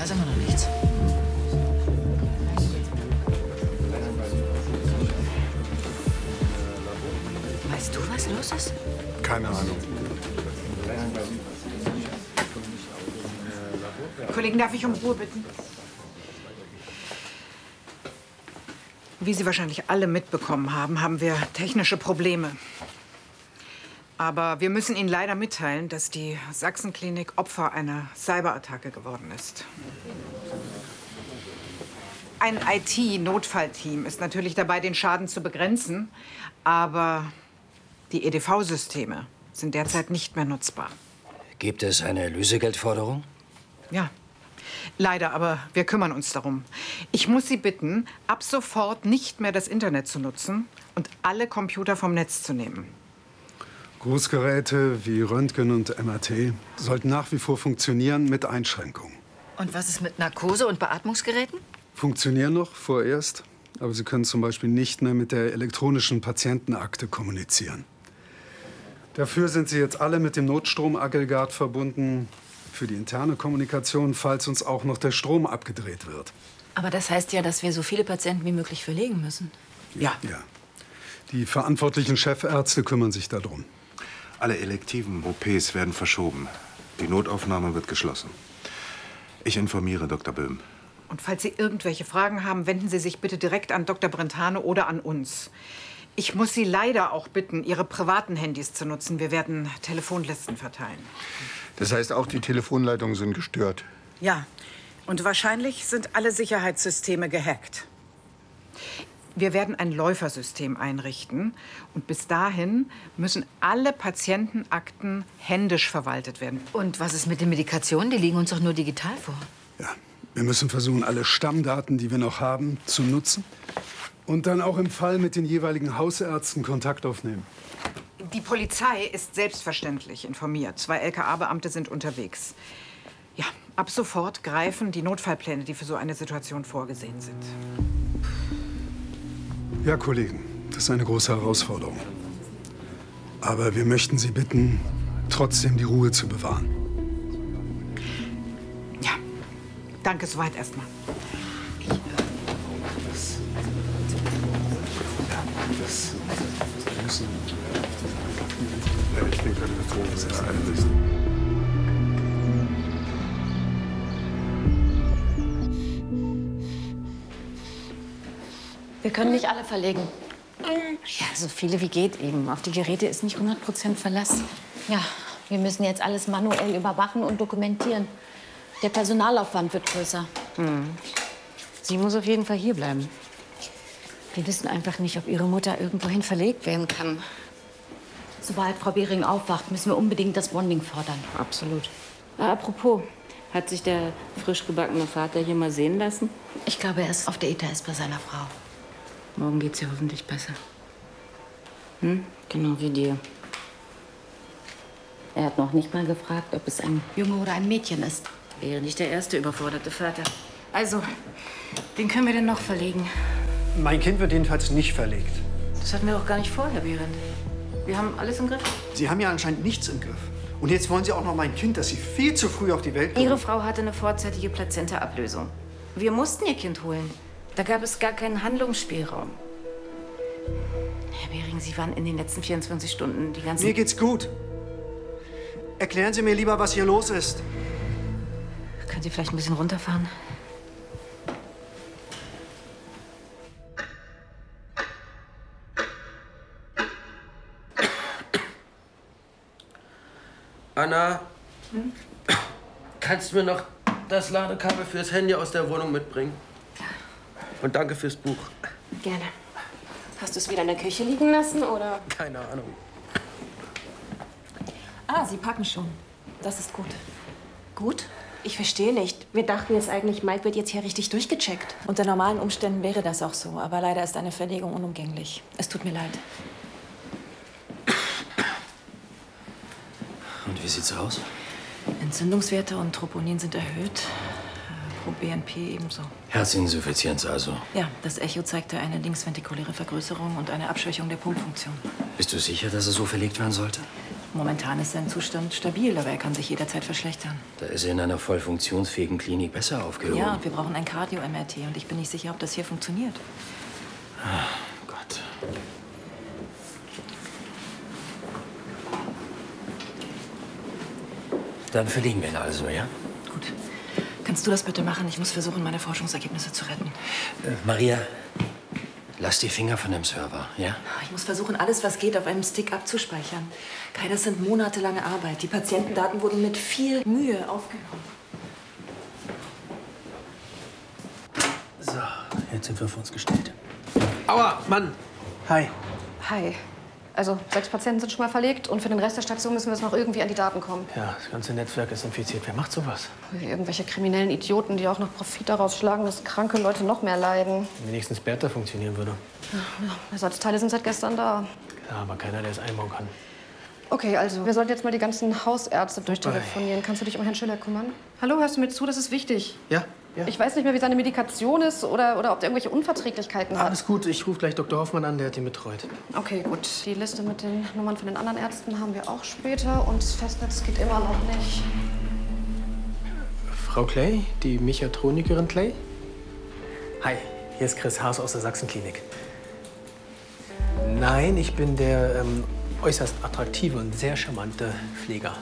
ist immer noch nichts. Weißt du, was los ist? Keine Ahnung. Kollegen, darf ich um Ruhe bitten? Wie Sie wahrscheinlich alle mitbekommen haben, haben wir technische Probleme. Aber wir müssen Ihnen leider mitteilen, dass die Sachsenklinik Opfer einer Cyberattacke geworden ist. Ein IT-Notfallteam ist natürlich dabei, den Schaden zu begrenzen, aber die EDV-Systeme sind derzeit nicht mehr nutzbar. Gibt es eine Lösegeldforderung? Ja, leider, aber wir kümmern uns darum. Ich muss Sie bitten, ab sofort nicht mehr das Internet zu nutzen und alle Computer vom Netz zu nehmen. Großgeräte wie Röntgen und MRT sollten nach wie vor funktionieren mit Einschränkungen. Und was ist mit Narkose und Beatmungsgeräten? Funktionieren noch vorerst, aber sie können zum Beispiel nicht mehr mit der elektronischen Patientenakte kommunizieren. Dafür sind sie jetzt alle mit dem Notstromaggregat verbunden für die interne Kommunikation, falls uns auch noch der Strom abgedreht wird. Aber das heißt ja, dass wir so viele Patienten wie möglich verlegen müssen. Ja. Die verantwortlichen Chefärzte kümmern sich darum. Alle elektiven OPs werden verschoben. Die Notaufnahme wird geschlossen. Ich informiere Dr. Böhm. Und falls Sie irgendwelche Fragen haben, wenden Sie sich bitte direkt an Dr. Brentano oder an uns. Ich muss Sie leider auch bitten, Ihre privaten Handys zu nutzen. Wir werden Telefonlisten verteilen. Das heißt, auch die Telefonleitungen sind gestört? Ja, und wahrscheinlich sind alle Sicherheitssysteme gehackt. Wir werden ein Läufersystem einrichten. Und bis dahin müssen alle Patientenakten händisch verwaltet werden. Und was ist mit den Medikationen? Die liegen uns doch nur digital vor. Ja, wir müssen versuchen, alle Stammdaten, die wir noch haben, zu nutzen. Und dann auch im Fall mit den jeweiligen Hausärzten Kontakt aufnehmen. Die Polizei ist selbstverständlich informiert. 2 LKA-Beamte sind unterwegs. Ja, ab sofort greifen die Notfallpläne, die für so eine Situation vorgesehen sind. Ja, Kollegen, das ist eine große Herausforderung. Aber wir möchten Sie bitten, trotzdem die Ruhe zu bewahren. Ja, danke soweit erstmal. Wir können nicht alle verlegen. Ja, so viele wie geht eben. Auf die Geräte ist nicht 100% Verlass. Ja, wir müssen jetzt alles manuell überwachen und dokumentieren. Der Personalaufwand wird größer. Sie muss auf jeden Fall hier bleiben. Wir wissen einfach nicht, ob Ihre Mutter irgendwohin verlegt werden kann. Sobald Frau Behring aufwacht, müssen wir unbedingt das Bonding fordern. Absolut. Apropos, hat sich der frisch gebackene Vater hier mal sehen lassen? Ich glaube, er ist auf der ETS bei seiner Frau. Morgen geht's ihr hoffentlich besser. Genau wie dir. Er hat noch nicht mal gefragt, ob es ein Junge oder ein Mädchen ist. Wäre nicht der erste überforderte Vater. Also, wen können wir denn noch verlegen? Mein Kind wird jedenfalls nicht verlegt. Das hatten wir auch gar nicht vor, Herr Behrendt. Wir haben alles im Griff. Sie haben ja anscheinend nichts im Griff. Und jetzt wollen Sie auch noch mein Kind, das Sie viel zu früh auf die Welt bringen. Ihre Frau hatte eine vorzeitige Plazenta-Ablösung. Wir mussten ihr Kind holen. Da gab es gar keinen Handlungsspielraum. Herr Behring, Sie waren in den letzten 24 Stunden die ganze... Mir geht's gut. Erklären Sie mir lieber, was hier los ist. Können Sie vielleicht ein bisschen runterfahren? Anna, kannst du mir noch das Ladekabel fürs Handy aus der Wohnung mitbringen? Klar. Und danke fürs Buch. Gerne. Hast du es wieder in der Küche liegen lassen, oder? Keine Ahnung. Ah, Sie packen schon. Das ist gut. Gut? Ich verstehe nicht. Wir dachten jetzt eigentlich, Mike wird jetzt hier richtig durchgecheckt. Unter normalen Umständen wäre das auch so. Aber leider ist eine Verlegung unumgänglich. Es tut mir leid. Und wie sieht's aus? Entzündungswerte und Troponin sind erhöht. Pro-BNP ebenso. Herzinsuffizienz also. Ja, das Echo zeigte eine linksventrikuläre Vergrößerung und eine Abschwächung der Pumpfunktion. Bist du sicher, dass er so verlegt werden sollte? Momentan ist sein Zustand stabil, aber er kann sich jederzeit verschlechtern. Da ist er in einer voll funktionsfähigen Klinik besser aufgehoben. Ja, und wir brauchen ein Cardio-MRT und ich bin nicht sicher, ob das hier funktioniert. Ah, Gott. Dann verlegen wir ihn also, ja? Gut. Kannst du das bitte machen? Ich muss versuchen, meine Forschungsergebnisse zu retten. Maria, lass die Finger von dem Server, ja? Ich muss versuchen, alles, was geht, auf einem Stick abzuspeichern. Kai, das sind monatelange Arbeit. Die Patientendaten wurden mit viel Mühe aufgenommen. So, jetzt sind wir auf uns gestellt. Aua, Mann! Hi. Hi. Also 6 Patienten sind schon mal verlegt und für den Rest der Station müssen wir jetzt noch irgendwie an die Daten kommen. Ja, das ganze Netzwerk ist infiziert. Wer macht sowas? Irgendwelche kriminellen Idioten, die auch noch Profit daraus schlagen, dass kranke Leute noch mehr leiden. Wenn wenigstens Bertha funktionieren würde. Ja, Ersatzteile sind seit gestern da. Ja, aber keiner, der es einbauen kann. Okay, also wir sollten jetzt mal die ganzen Hausärzte durchtelefonieren. Kannst du dich um Herrn Schiller kümmern? Hallo, hörst du mir zu? Das ist wichtig. Ja? Ja. Ich weiß nicht mehr, wie seine Medikation ist oder ob der irgendwelche Unverträglichkeiten hat. Alles gut, ich rufe gleich Dr. Hoffmann an, der hat ihn betreut. Okay, gut. Die Liste mit den Nummern von den anderen Ärzten haben wir auch später und das Festnetz geht immer noch nicht. Frau Clay, die Mechatronikerin Clay? Hi, hier ist Chris Haas aus der Sachsenklinik. Nein, ich bin der äußerst attraktive und sehr charmante Pfleger.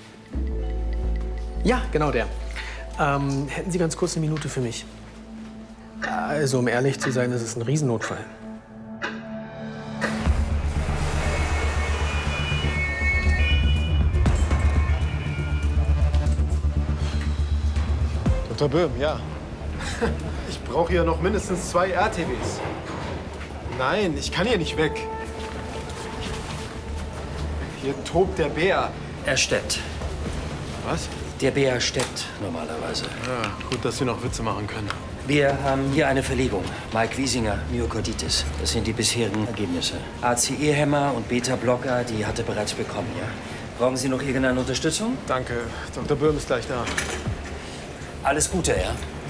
Ja, genau der. Hätten Sie ganz kurz eine Minute für mich? Also, um ehrlich zu sein, ist es ein Riesennotfall. Dr. Böhm, ja. Ich brauche hier noch mindestens 2 RTWs. Nein, ich kann hier nicht weg. Hier tobt der Bär. Er steppt. Was? Der Bär steppt normalerweise. Ja, gut, dass Sie noch Witze machen können. Wir haben hier eine Verlegung. Mike Wiesinger, Myokarditis. Das sind die bisherigen Ergebnisse. ACE-Hämmer und Beta-Blocker, die hat er bereits bekommen, ja? Brauchen Sie noch irgendeine Unterstützung? Danke. Dr. Böhm ist gleich da. Alles Gute, ja?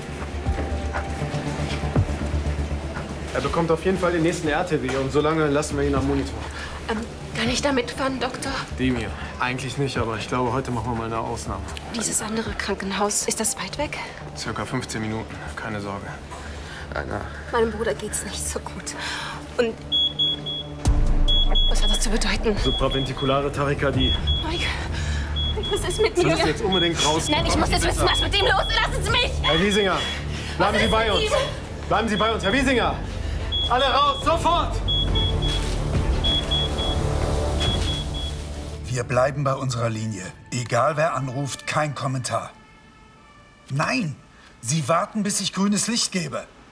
Er bekommt auf jeden Fall den nächsten RTW und solange lassen wir ihn am Monitor. Kann ich da mitfahren, Doktor? Dem hier. Eigentlich nicht, aber ich glaube, heute machen wir mal eine Ausnahme. Dieses andere Krankenhaus, ist das weit weg? Circa 15 Minuten, keine Sorge. Anna. Meinem Bruder geht's nicht so gut. Und was hat das zu bedeuten? Supraventrikulare Tachykardie. Mike, was ist mit mir? Sie müssen jetzt unbedingt raus. Nein, ich muss jetzt wissen, was mit ihm los ist. Lassen Sie mich! Herr Wiesinger, bleiben Sie bei uns. Bleiben Sie bei uns. Herr Wiesinger, alle raus, sofort! Wir bleiben bei unserer Linie. Egal wer anruft, kein Kommentar. Nein, Sie warten, bis ich grünes Licht gebe.